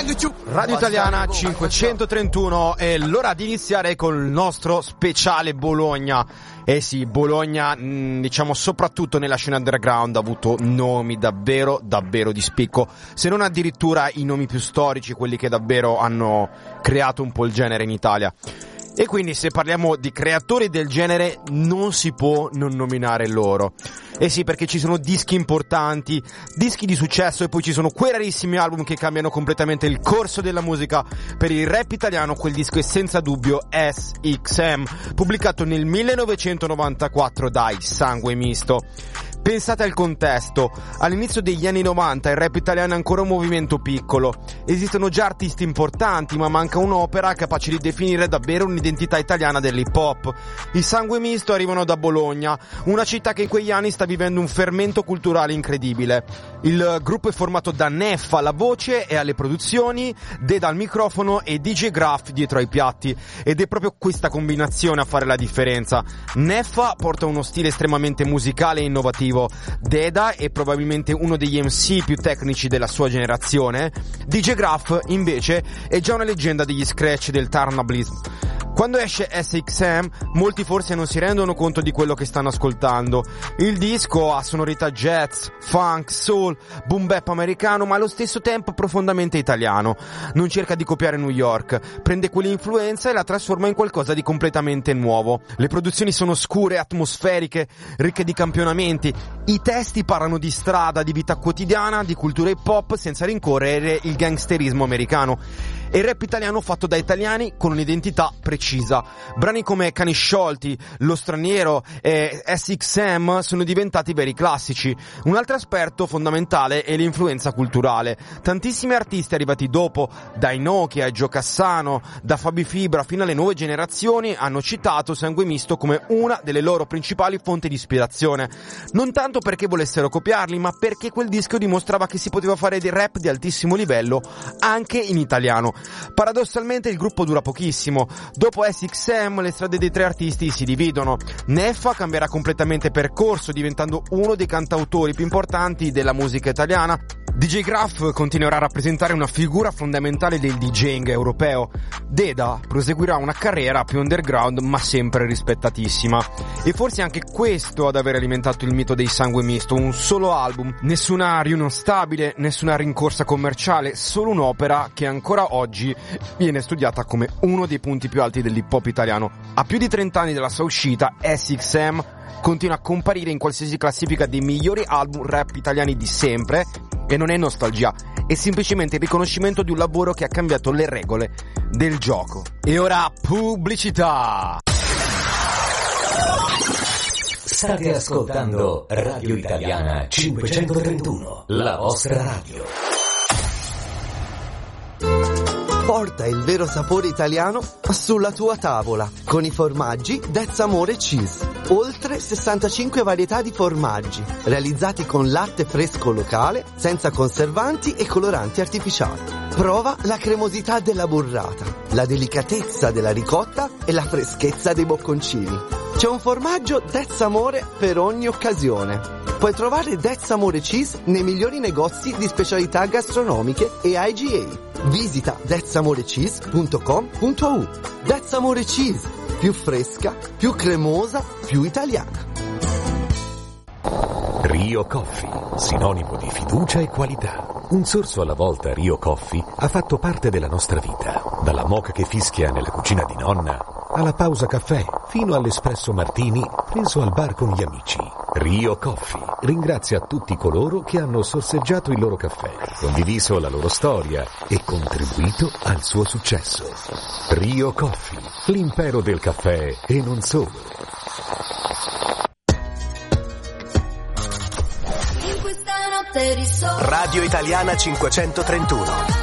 Radio Italiana 531 è l'ora di iniziare con il nostro speciale Bologna. Eh sì, Bologna, diciamo soprattutto nella scena underground, ha avuto nomi davvero di spicco, se non addirittura i nomi più storici, quelli che davvero hanno creato un po' il genere in Italia. E quindi se parliamo di creatori del genere non si può non nominare loro. Eh sì, perché ci sono dischi importanti, dischi di successo e poi ci sono quei rarissimi album che cambiano completamente il corso della musica. Per il rap italiano quel disco è senza dubbio SXM, pubblicato nel 1994 dai Sangue Misto. Pensate al contesto, all'inizio degli anni 90 il rap italiano è ancora un movimento piccolo, esistono già artisti importanti ma manca un'opera capace di definire davvero un'identità italiana dell'hip hop. I Sangue Misto arrivano da Bologna, una città che in quegli anni sta vivendo un fermento culturale incredibile. Il gruppo è formato da Neffa alla voce e alle produzioni, Deda al microfono e DJ Graff dietro ai piatti, ed è proprio questa combinazione a fare la differenza. Neffa porta uno stile estremamente musicale e innovativo, Deda è probabilmente uno degli MC più tecnici della sua generazione, DJ Graff invece è già una leggenda degli scratch del turntablism. Quando esce SXM, molti forse non si rendono conto di quello che stanno ascoltando. Il disco ha sonorità jazz, funk, soul, boom bap americano, ma allo stesso tempo profondamente italiano. Non cerca di copiare New York, prende quell'influenza e la trasforma in qualcosa di completamente nuovo. Le produzioni sono scure, atmosferiche, ricche di campionamenti. I testi parlano di strada, di vita quotidiana, di cultura hip hop, senza rincorrere il gangsterismo americano. E il rap italiano fatto da italiani con un'identità precisa. Brani come Cani Sciolti, Lo Straniero e SXM sono diventati veri classici. Un altro aspetto fondamentale è l'influenza culturale. Tantissimi artisti arrivati dopo, da Inoki a Gio Cassano, da Fabi Fibra fino alle nuove generazioni, hanno citato Sangue Misto come una delle loro principali fonti di ispirazione. Non tanto perché volessero copiarli, ma perché quel disco dimostrava che si poteva fare del rap di altissimo livello anche in italiano. Paradossalmente il gruppo dura pochissimo. Dopo SXM le strade dei tre artisti si dividono. Neffa cambierà completamente percorso, diventando uno dei cantautori più importanti della musica italiana. DJ Graff continuerà a rappresentare una figura fondamentale del DJing europeo. Deda proseguirà una carriera più underground ma sempre rispettatissima. E forse anche questo ad aver alimentato il mito dei Sangue Misto, un solo album, nessuna riunione stabile, nessuna rincorsa commerciale, solo un'opera che ancora oggi viene studiata come uno dei punti più alti dell'hip hop italiano. A più di 30 anni dalla sua uscita, SXM continua a comparire in qualsiasi classifica dei migliori album rap italiani di sempre. E non è nostalgia, è semplicemente il riconoscimento di un lavoro che ha cambiato le regole del gioco. E ora pubblicità! State ascoltando Radio Italiana 531, la vostra radio. Porta il vero sapore italiano sulla tua tavola con i formaggi That's Amore Cheese. Oltre 65 varietà di formaggi realizzati con latte fresco locale, senza conservanti e coloranti artificiali. Prova la cremosità della burrata, la delicatezza della ricotta e la freschezza dei bocconcini. C'è un formaggio That's Amore per ogni occasione. Puoi trovare That's Amore Cheese nei migliori negozi di specialità gastronomiche e IGA. Visita thatsamorecheese.com.au. That's Amore Cheese, più fresca, più cremosa, più italiana. Rio Coffee, sinonimo di fiducia e qualità. Un sorso alla volta Rio Coffee ha fatto parte della nostra vita. Dalla moka che fischia nella cucina di nonna, alla pausa caffè, fino all'espresso martini preso al bar con gli amici. Rio Coffee ringrazia tutti coloro che hanno sorseggiato il loro caffè, condiviso la loro storia e contribuito al suo successo. Rio Coffee, l'impero del caffè e non solo. Radio Italiana 531,